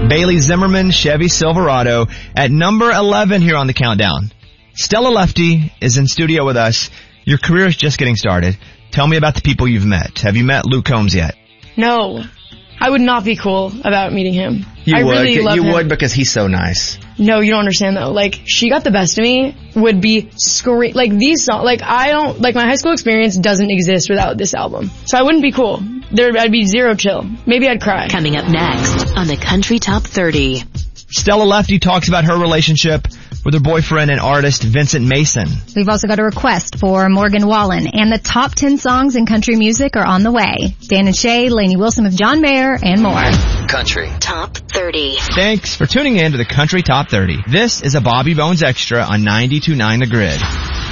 Bailey Zimmerman, Chevy Silverado at number 11 here on the countdown. Stella Lefty is in studio with us. Your career is just getting started. Tell me about the people you've met. Have you met Luke Combs yet? No. I would not be cool about meeting him. You would. Really love him. You would because he's so nice. No, you don't understand though. Like, She Got the Best of Me would be like these songs, like my high school experience doesn't exist without this album. So I wouldn't be cool. I'd be zero chill. Maybe I'd cry. Coming up next on the Country Top 30. Stella Lefty talks about her relationship with her boyfriend and artist Vincent Mason. We've also got a request for Morgan Wallen, and the top 10 songs in country music are on the way. Dan and Shay, Lainey Wilson with John Mayer, and more. Country Top 30. Thanks for tuning in to the Country Top 30. This is a Bobby Bones Extra on 92.9 The Grid.